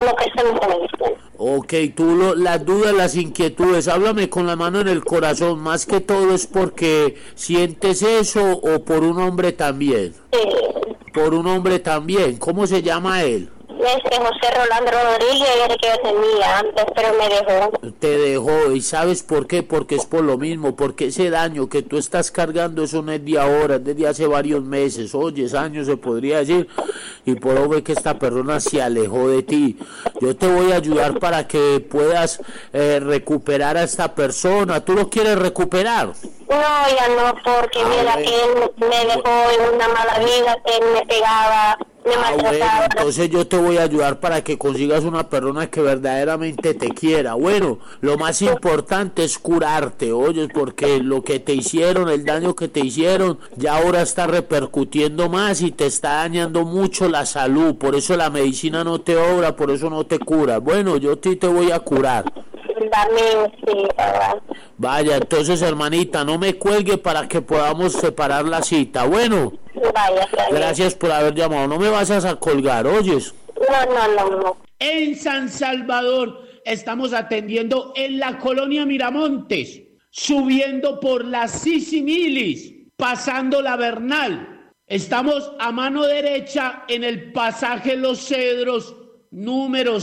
lo que se me dice. Ok, las dudas, las inquietudes, háblame con la mano en el corazón, más que todo es porque sientes eso o por un hombre también. Sí. Por un hombre también, ¿cómo se llama él? José Rolando Rodríguez, era el que yo tenía antes, pero me dejó. Te dejó, ¿y sabes por qué? Porque es por lo mismo, porque ese daño que tú estás cargando, eso no es de ahora, es desde hace varios meses, oyes, años se podría decir, y por eso ve que esta persona se alejó de ti. Yo te voy a ayudar para que puedas recuperar a esta persona. ¿Tú lo quieres recuperar? No, ya no, porque mira que él me dejó en una mala vida, que él me pegaba, me maltrataba. Bueno, entonces yo te voy a ayudar para que consigas una persona que verdaderamente te quiera. Bueno, lo más importante es curarte, oyes, porque lo que te hicieron, el daño que te hicieron, ya ahora está repercutiendo más y te está dañando mucho la salud. Por eso la medicina no te obra, por eso no te cura. Bueno, yo te voy a curar. También, sí, ¿verdad? Vaya, entonces, hermanita, no me cuelgue para que podamos separar la cita. Bueno, vaya, gracias por haber llamado. No me vas a colgar, ¿oyes? No. En San Salvador estamos atendiendo en la colonia Miramontes, subiendo por la Sisimilis, pasando la Bernal. Estamos a mano derecha en el pasaje Los Cedros, número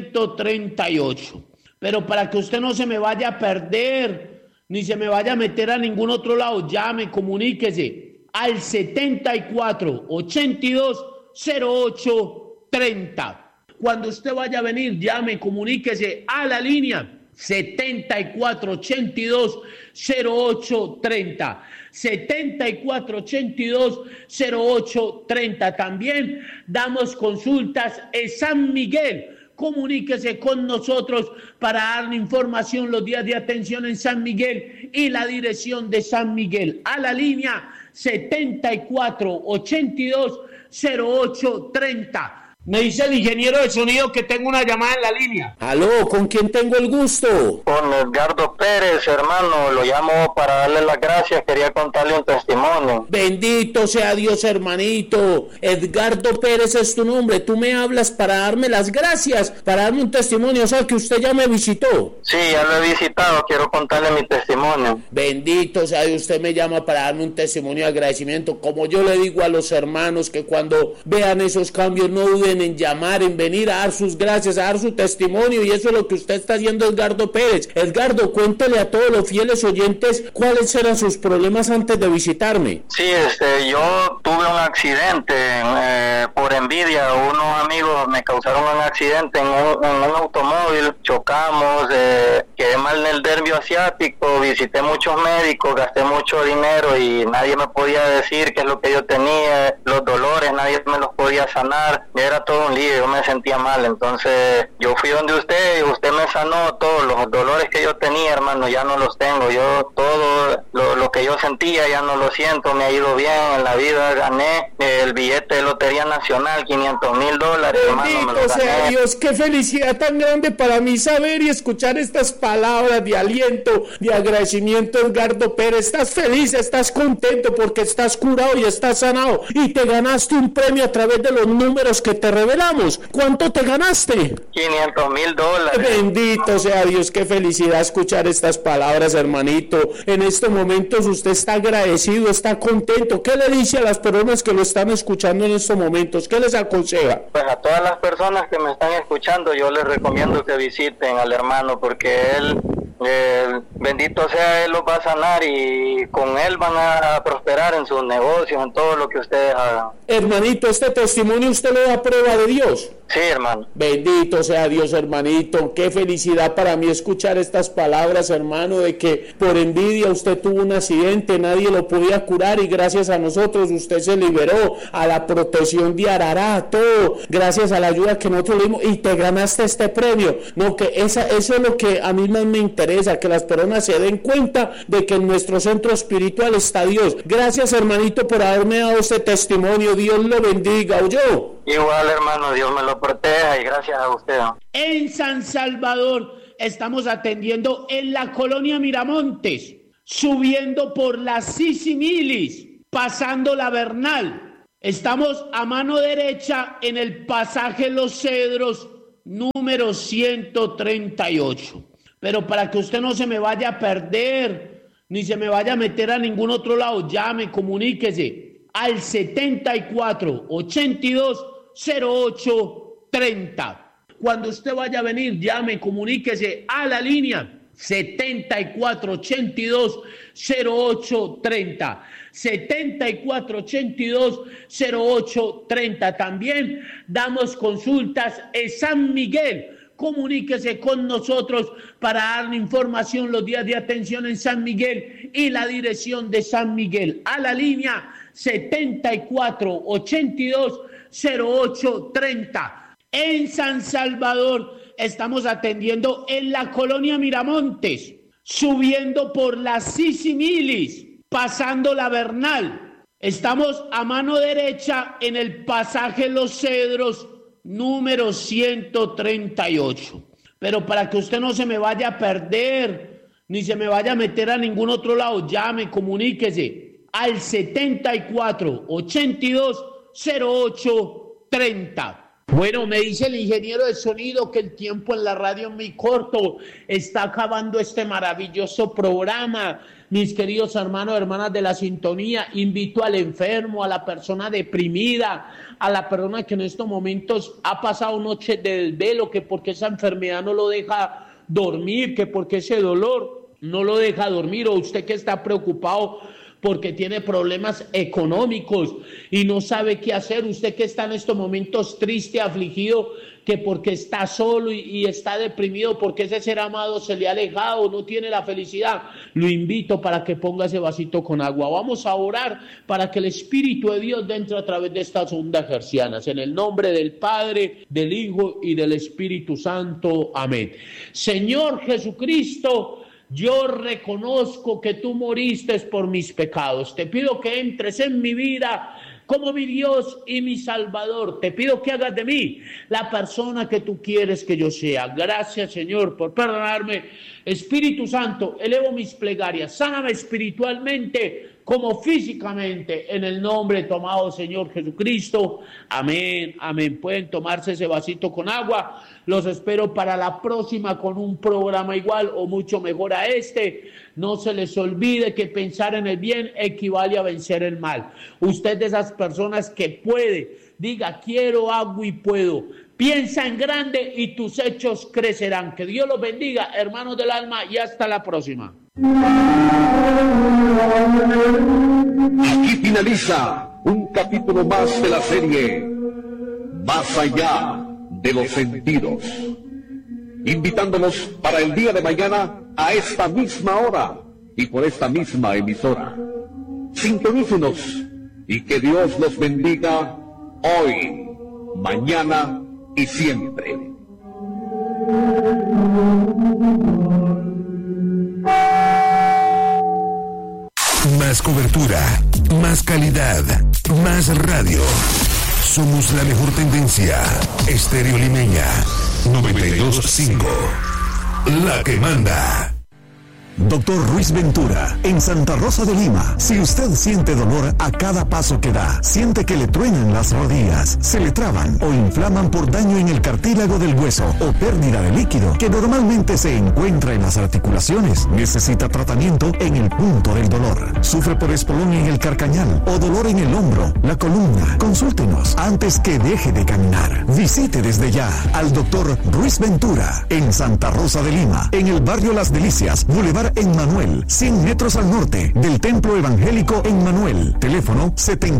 138. Pero para que usted no se me vaya a perder, ni se me vaya a meter a ningún otro lado, llame, comuníquese al 74 82 08 30. Cuando usted vaya a venir, llame, comuníquese a la línea 74 82 08 30. 74 82 08 30. También damos consultas en San Miguel. Comuníquese con nosotros para darle información los días de atención en San Miguel y la dirección de San Miguel a la línea 74 82 08 30. Me dice el ingeniero de sonido que tengo una llamada en la línea. Aló, ¿con quién tengo el gusto? Con Edgardo Pérez, hermano, lo llamo para darle las gracias, quería contarle un testimonio. Bendito sea Dios, hermanito. Edgardo Pérez es tu nombre, tú me hablas para darme las gracias, para darme un testimonio, o sea que usted ya me visitó. Sí, ya lo he visitado, quiero contarle mi testimonio. Bendito sea Dios, usted me llama para darme un testimonio de agradecimiento, como yo le digo a los hermanos que cuando vean esos cambios no duden en llamar, en venir a dar sus gracias, a dar su testimonio, y eso es lo que usted está haciendo, Edgardo Pérez. Edgardo, cuéntele a todos los fieles oyentes cuáles eran sus problemas antes de visitarme. Sí, yo tuve un accidente, por envidia, unos amigos me causaron un accidente en un automóvil, chocamos, quedé mal en el nervio asiático, visité muchos médicos, gasté mucho dinero y nadie me podía decir qué es lo que yo tenía, los dolores, nadie me los podía sanar, era todo un lío, yo me sentía mal, entonces yo fui donde usted y usted me sanó todos los dolores que yo tenía, hermano, ya no los tengo, yo todo lo que yo sentía ya no lo siento, me ha ido bien en la vida, gané el billete de Lotería Nacional, $500,000, hermano, me lo gané. Sea Dios, qué felicidad tan grande para mí saber y escuchar estas palabras de aliento, de agradecimiento, Edgardo Pérez. Estás feliz, estás contento porque estás curado y estás sanado y te ganaste un premio a través de los números que te revelamos. ¿Cuánto te ganaste? $500,000. Bendito sea Dios, qué felicidad escuchar estas palabras, hermanito. En estos momentos usted está agradecido, está contento. ¿Qué le dice a las personas que lo están escuchando en estos momentos? ¿Qué les aconseja? Pues a todas las personas que me están escuchando yo les recomiendo que visiten al hermano porque él, bendito sea, él los va a sanar y con él van a prosperar en sus negocios, en todo lo que ustedes hagan. Hermanito, este testimonio usted le da prueba de Dios. Sí, hermano. Bendito sea Dios, hermanito. Qué felicidad para mí escuchar estas palabras, hermano, de que por envidia usted tuvo un accidente, nadie lo podía curar y gracias a nosotros usted se liberó, a la protección de Arará, todo, gracias a la ayuda que nosotros le dimos y te ganaste este premio. No, que eso es lo que a mí más me interesa, que las personas se den cuenta de que en nuestro centro espiritual está Dios. Gracias, hermanito, por haberme dado este testimonio. Dios lo bendiga, ¿oyó? Igual, hermano, Dios me lo proteja y gracias a usted. En San Salvador estamos atendiendo en la colonia Miramontes, subiendo por la Sisimilis, pasando la Bernal. Estamos a mano derecha en el pasaje Los Cedros, número 138. Pero para que usted no se me vaya a perder, ni se me vaya a meter a ningún otro lado, llame, comuníquese al 74 82 08 30. Cuando usted vaya a venir, llame, comuníquese a la línea 74 82 08 30. 74 82 08 30. También damos consultas en San Miguel. Comuníquese con nosotros para darle información los días de atención en San Miguel y la dirección de San Miguel a la línea 74 82 08 30. En San Salvador estamos atendiendo en la colonia Miramontes, subiendo por la Sisimilis, pasando la Bernal. Estamos a mano derecha en el pasaje Los Cedros, número 138. Pero para que usted no se me vaya a perder, ni se me vaya a meter a ningún otro lado, llame, comuníquese al 74 82 08 30. Bueno, me dice el ingeniero de sonido que el tiempo en la radio es muy corto. Está acabando este maravilloso programa. Mis queridos hermanos, hermanas de la sintonía, invito al enfermo, a la persona deprimida, a la persona que en estos momentos ha pasado noches de desvelo, que porque esa enfermedad no lo deja dormir, que porque ese dolor no lo deja dormir, o usted que está preocupado porque tiene problemas económicos y no sabe qué hacer, usted que está en estos momentos triste, afligido, que porque está solo y está deprimido, porque ese ser amado se le ha alejado, no tiene la felicidad, lo invito para que ponga ese vasito con agua. Vamos a orar para que el Espíritu de Dios entre a través de estas ondas hercianas, en el nombre del Padre, del Hijo y del Espíritu Santo. Amén. Señor Jesucristo, yo reconozco que tú moriste por mis pecados. Te pido que entres en mi vida como mi Dios y mi Salvador. Te pido que hagas de mí la persona que tú quieres que yo sea. Gracias, Señor, por perdonarme. Espíritu Santo, elevo mis plegarias. Sáname espiritualmente como físicamente, en el nombre tomado, Señor Jesucristo. Amén, amén. Pueden tomarse ese vasito con agua. Los espero para la próxima con un programa igual o mucho mejor a este. No se les olvide que pensar en el bien equivale a vencer el mal. Usted de esas personas que puede, diga quiero, hago y puedo. Piensa en grande y tus hechos crecerán. Que Dios los bendiga, hermanos del alma, y hasta la próxima. Aquí finaliza un capítulo más de la serie Más allá de los sentidos, invitándolos para el día de mañana a esta misma hora y por esta misma emisora. Sintonícenos y que Dios los bendiga hoy, mañana y siempre. Más cobertura, más calidad, más radio. Somos la mejor tendencia. Estéreo Limeña 92.5. La que manda. Doctor Ruiz Ventura, en Santa Rosa de Lima. Si usted siente dolor a cada paso que da, siente que le truenan las rodillas, se le traban o inflaman por daño en el cartílago del hueso o pérdida de líquido que normalmente se encuentra en las articulaciones, necesita tratamiento en el punto del dolor. Sufre por espolón en el carcañal o dolor en el hombro, la columna. Consúltenos antes que deje de caminar. Visite desde ya al Doctor Ruiz Ventura en Santa Rosa de Lima, en el barrio Las Delicias, Boulevard en Manuel, 100 metros al norte del Templo Evangélico en Manuel. Teléfono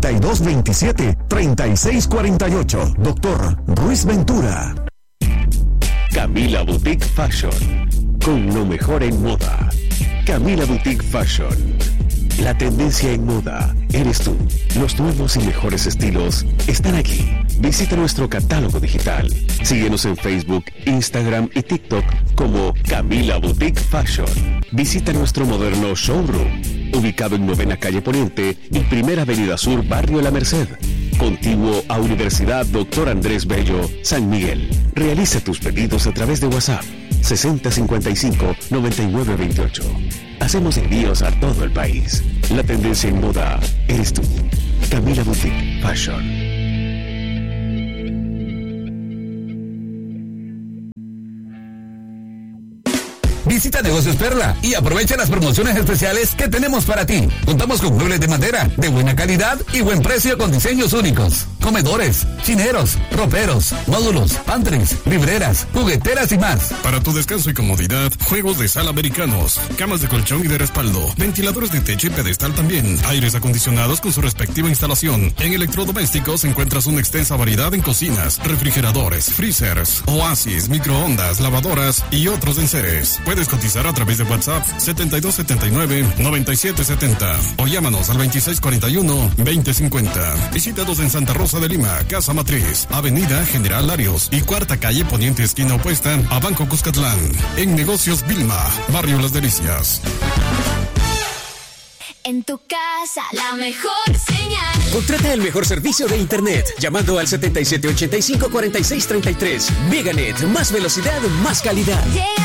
7227-3648. Doctor Ruiz Ventura. Camila Boutique Fashion, con lo mejor en moda. Camila Boutique Fashion. La tendencia en moda eres tú. Los nuevos y mejores estilos están aquí. Visita nuestro catálogo digital. Síguenos en Facebook, Instagram y TikTok como Camila Boutique Fashion. Visita nuestro moderno showroom, ubicado en 9ª Calle Poniente y 1ª Avenida Sur, Barrio La Merced, contiguo a Universidad Dr. Andrés Bello, San Miguel. Realiza tus pedidos a través de WhatsApp 6055-9928. Hacemos envíos a todo el país. La tendencia en moda eres tú. Camila Boutique Fashion. Visita Negocios Perla y aprovecha las promociones especiales que tenemos para ti. Contamos con muebles de madera de buena calidad y buen precio con diseños únicos. Comedores, chineros, roperos, módulos, pantries, libreras, jugueteras y más. Para tu descanso y comodidad, juegos de sala americanos, camas de colchón y de respaldo, ventiladores de techo y pedestal también, aires acondicionados con su respectiva instalación. En electrodomésticos encuentras una extensa variedad en cocinas, refrigeradores, freezers, oasis, microondas, lavadoras y otros enseres. Puedes cotizar a través de WhatsApp 7279-9770 o llámanos al 2641-2050. Visítanos en Santa Rosa de Lima, Casa Matriz, Avenida General Larios y Cuarta Calle Poniente, esquina opuesta a Banco Cuscatlán. En Negocios Vilma, Barrio Las Delicias. En tu casa, la mejor señal. Contrata el mejor servicio de internet llamando al 7785-4633. Meganet, más velocidad, más calidad. Llega